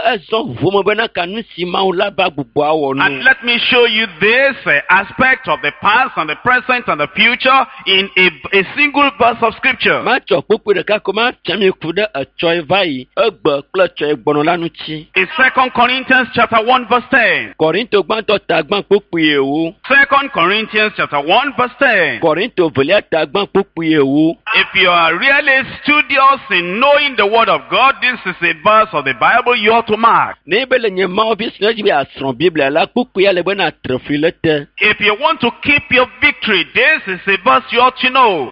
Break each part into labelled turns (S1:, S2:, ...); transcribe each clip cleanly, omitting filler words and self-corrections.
S1: And let me show you this aspect of the past and the present and the future in a single verse of scripture. 2 Corinthians chapter 1 verse 10. 2 Corinthians chapter 1 verse 10. If you are really studious in knowing the word of God, this is a verse of the Bible you ought to mark. If you want to keep your victory, this is a verse you ought to know.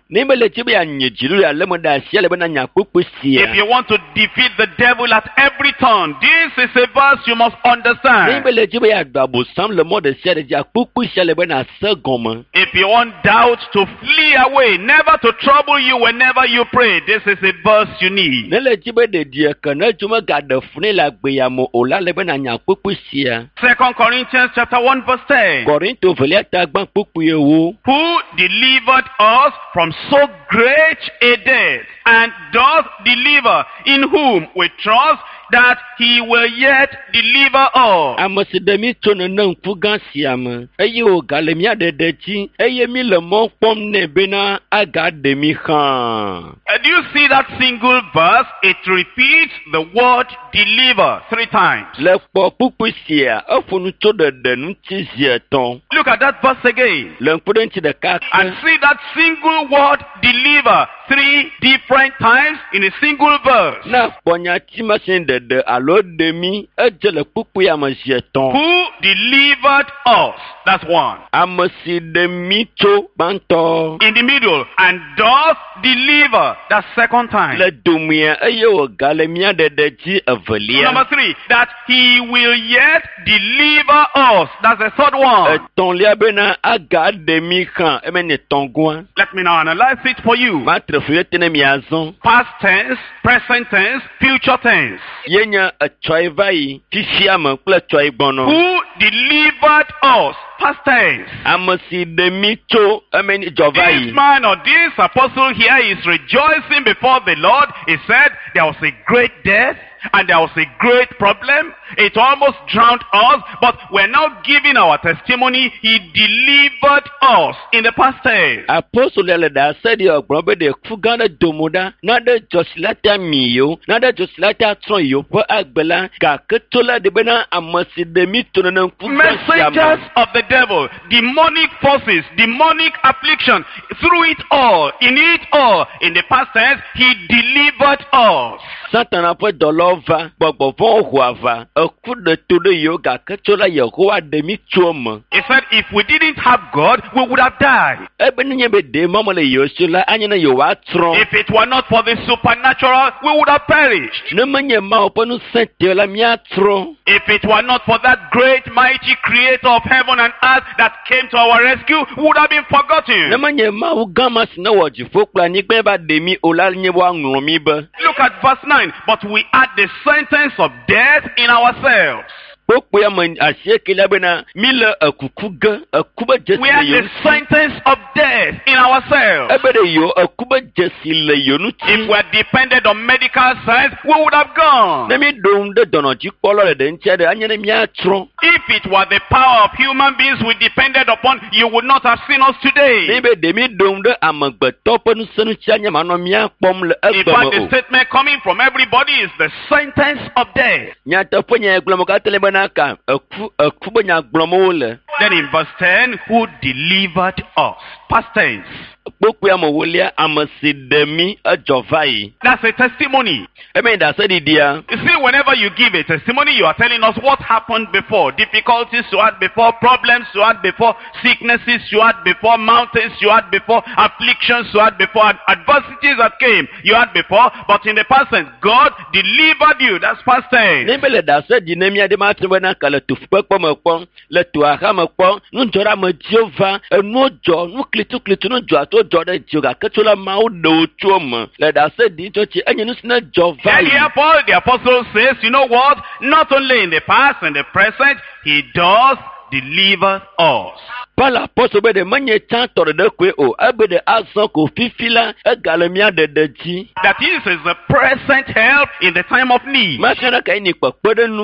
S1: If you want to defeat the devil at every turn, this is a verse you must understand. If you want doubt to flee away, never to trouble you whenever you pray, this is a verse you need. 2 Corinthians chapter 1 verse 10. Who delivered us from so great a death, and doth deliver, in whom we trust that he will yet deliver us. Do you see that single verse? It repeats the word deliver 3 times. Look at that verse again. And see that single word deliver 3 different times in a single verse. Who delivered us? That's one. In the middle. And doth deliver. That's second time. Number 3. That he will yet deliver us. That's the third one. Let me now analyze it for you. Past tense, present tense, future tense. Who delivered us? Past tense. This man or this apostle here is rejoicing before the Lord. He said there was a great death and there was a great problem. It almost drowned us, but we're now giving our testimony. He delivered us in the past tense. Messengers of the devil, demonic forces, demonic affliction, through it all, in the past tense, he delivered us. He said, if we didn't have God, we would have died. If it were not for the supernatural, we would have perished. If it were not for that great, mighty creator of heaven and earth that came to our rescue, we would have been forgotten. Look at verse 9. But we had the sentence of death in ourselves. We are the sentence of death in ourselves. If we had depended on medical science, we would have gone. If it were the power of human beings we depended upon, you would not have seen us today. In fact, the statement coming from everybody is the sentence of death. Then in verse 10, who delivered us? Past tense. That's a testimony. You see, whenever you give a testimony, you are telling us what happened before. Difficulties you had before, problems you had before, sicknesses you had before, mountains you had before, afflictions you had before, adversities that came you had before. But in the past tense, God delivered you. That's past tense. Here Paul the apostle says, you know what? Not only in the past and the present, he does deliver us. That is the present help in the time of need.